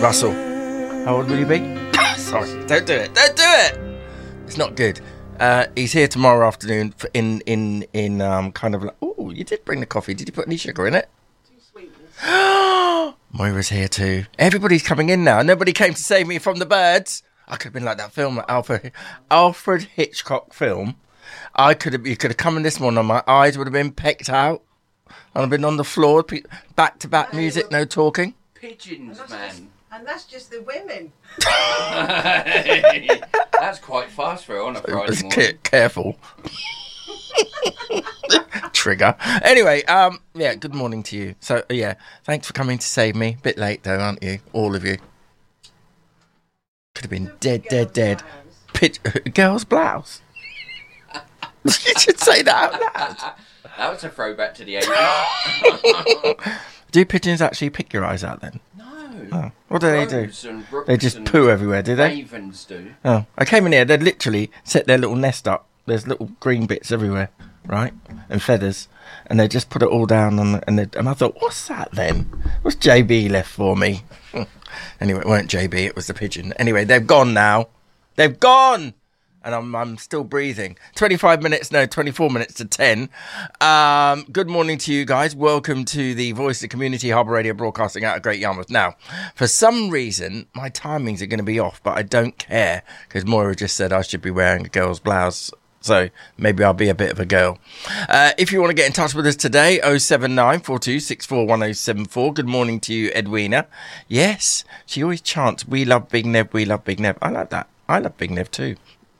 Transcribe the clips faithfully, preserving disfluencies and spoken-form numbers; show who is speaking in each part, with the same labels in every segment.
Speaker 1: Russell. How old will you be? Sorry, don't do it. Don't do it. It's not good. Uh, he's here tomorrow afternoon for in in in um kind of like. Oh, you did bring the coffee. Did you put any sugar in it?
Speaker 2: Too sweet.
Speaker 1: Moira's here too. Everybody's coming in now. Nobody came to save me from the birds. I could have been like that film, that Alfred Alfred Hitchcock film. I could have. You could have come in this morning. My eyes would have been pecked out. And I've been on the floor, back to back music, no talking.
Speaker 3: Pigeons,
Speaker 2: And that's
Speaker 3: man.
Speaker 2: just- And that's just the women.
Speaker 3: That's quite fast for on a Friday
Speaker 1: Just
Speaker 3: morning.
Speaker 1: ca- careful. Trigger. Anyway, um, yeah, good morning to you. So, yeah, thanks for coming to save me. Bit late, though, aren't you? All of you. Could have been dead, dead, dead. Pitch, girl's blouse. You should say that out loud.
Speaker 3: That was a throwback to the eighties.
Speaker 1: Do pigeons actually pick your eyes out then?
Speaker 3: No.
Speaker 1: Oh, what do they do?
Speaker 3: Crows and rooks
Speaker 1: They just
Speaker 3: and
Speaker 1: poo everywhere, do they?
Speaker 3: Ravens do.
Speaker 1: Oh, I came in here, they'd literally set their little nest up. There's little green bits everywhere, right? And feathers. And they just put it all down on the, and, they, and I thought, what's that then? What's J B left for me? Anyway, it weren't J B, it was the pigeon. Anyway, they've gone now. They've gone! And I'm I'm still breathing. twenty-five minutes, no, twenty-four minutes to ten. Um, good morning to you guys. Welcome to the Voice of Community Harbour Radio broadcasting out of Great Yarmouth. Now, for some reason, my timings are going to be off, but I don't care because Moira just said I should be wearing a girl's blouse. So maybe I'll be a bit of a girl. Uh, if you want to get in touch with us today, oh seven nine four two six four one oh seven four. Good morning to you, Edwina. Yes, she always chants, we love Big Nev, we love Big Nev. I like that. I love Big Nev too.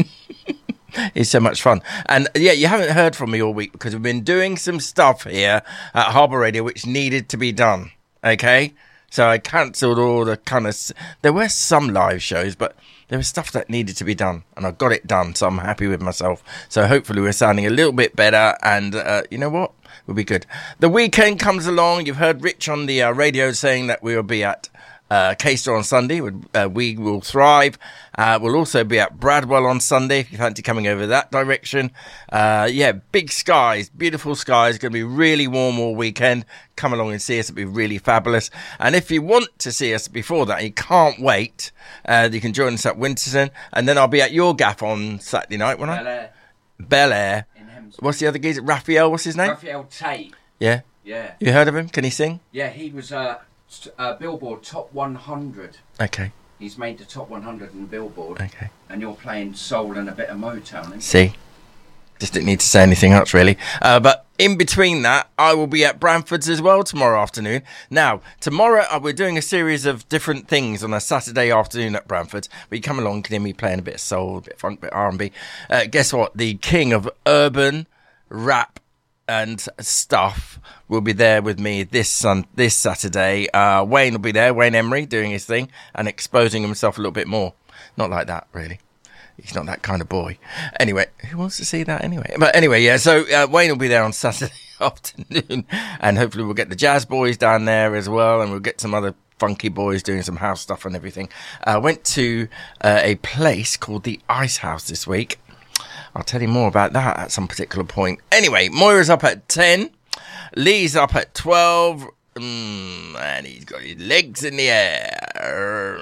Speaker 1: It's so much fun. And yeah, you haven't heard from me all week because we've been doing some stuff here at Harbour Radio which needed to be done. Okay? So I cancelled all the kind of... There were some live shows, but there was stuff that needed to be done. And I got it done, so I'm happy with myself. So hopefully we're sounding a little bit better. And uh, you know what? We'll be good. The weekend comes along. You've heard Rich on the uh, radio saying that we'll be at... Uh, K-Store on Sunday, uh, We Will Thrive. Uh, we'll also be at Bradwell on Sunday if you fancy coming over that direction. Uh, yeah, big skies, beautiful skies. Going to be really warm all weekend. Come along and see us. It'll be really fabulous. And if you want to see us before that, you can't wait, uh, you can join us at Winterton. And then I'll be at your gaff on Saturday night, won't I?
Speaker 3: Bel Air
Speaker 1: Bel Air.
Speaker 3: in Hemsworth.
Speaker 1: What's the other geezer? Raphael, what's his name?
Speaker 3: Raphael Tate.
Speaker 1: Yeah.
Speaker 3: Yeah.
Speaker 1: You heard of him? Can he sing?
Speaker 3: Yeah, he was uh, st- uh, Billboard Top one hundred.
Speaker 1: Okay.
Speaker 3: He's made the Top one hundred in Billboard.
Speaker 1: Okay.
Speaker 3: And you're playing soul and a bit of Motown. Ain't
Speaker 1: See? Just didn't need to say anything else, really. Uh, but in between that, I will be at Bramford's as well tomorrow afternoon. Now, tomorrow uh, we're doing a series of different things on a Saturday afternoon at Bramford's. But you come along, can hear me playing a bit of soul, a bit of funk, a bit of R and B. Uh, guess what? The king of urban rap and stuff will be there with me this sun this Saturday. Uh, Wayne will be there, Wayne Emery, doing his thing and exposing himself a little bit more. Not like that, really. He's not that kind of boy. Anyway, who wants to see that anyway? But anyway, yeah, so uh, Wayne will be there on Saturday afternoon, and hopefully we'll get the Jazz Boys down there as well, and we'll get some other funky boys doing some house stuff and everything. I uh, went to uh, a place called the Ice House this week. I'll tell you more about that at some particular point. Anyway, Moira's up at ten. Lee's up at twelve. Mm, and he's got his legs in the air.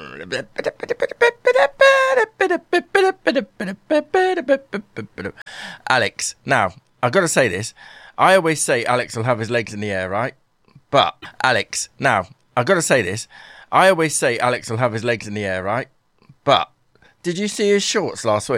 Speaker 1: Alex. Now, I've got to say this. I always say Alex will have his legs in the air, right? But, Alex. Now, I've got to say this. I always say Alex will have his legs in the air, right? But, did you see his shorts last week?